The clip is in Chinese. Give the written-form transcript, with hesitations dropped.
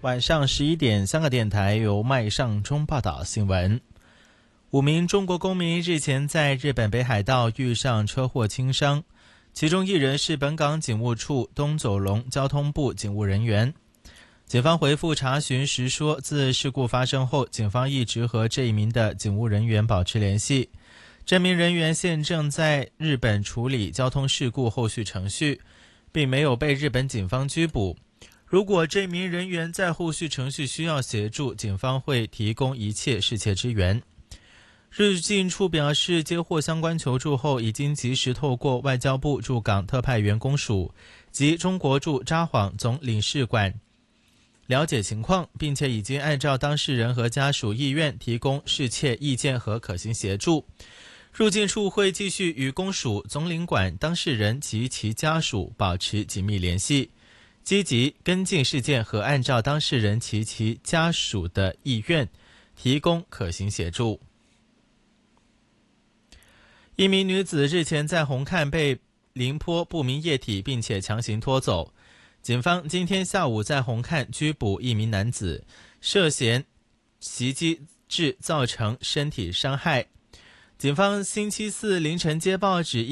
晚上11点，香港电台由麦尚中报道新闻。5名中国公民日前在日本北海道遇上车祸轻伤，其中1人是本港警务处东九龙交通部警务人员。警方回复查询时说，自事故发生后，警方一直和这一名的警务人员保持联系。这名人员现正在日本处理交通事故后续程序，并没有被日本警方拘捕。如果这名人员在后续程序需要协助，警方会提供一切适切支援。入境处表示，接获相关求助后，已经及时透过外交部驻港特派员公署及中国驻札幌总领事馆了解情况，并且已经按照当事人和家属意愿提供适切意见和可行协助。入境处会继续与公署、总领馆、当事人及其家属保持紧密联系，积极跟进事件和按照当事人及其家属的意愿提供可行协助。一名女子日前在红磡被淋泼不明液体，并且强行拖走。警方今天下午在红磡拘捕一名男子，涉嫌袭击致造成身体伤害。警方星期四凌晨接报指